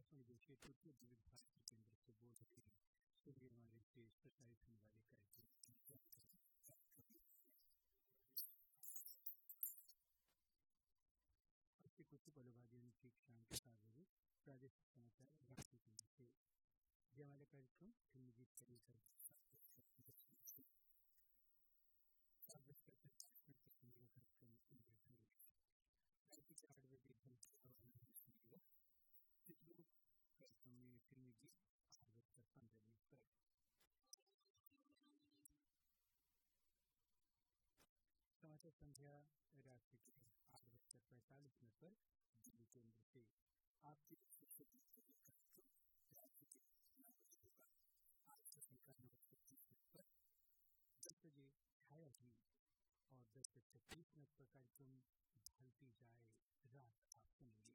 आकाशवाणी देशीय तृतीय विविध भारती केंद्र से बोल रहे हैं। सुनिए हमारे देश प्रसारित होने वाले कार्यक्रम। अच्छी कुछ पलों बाद ठीक शाम के 7 बजे प्रादेशिक समाचार भारती केंद्र से। ये हमारे कार्यक्रम फिल्मी गीत के लेकर 7 बजकर 50 मिनट तक सुनिएगा कार्यक्रम इंडिया न्यूज। रात्रि के 8 बजे सुनिएगा चित्रों कार्यक्रम में फिल्मी गीत 8 बजकर 15 मिनट पर। समाचार संध्या रात्रि के 8 बजकर 45 मिनट पर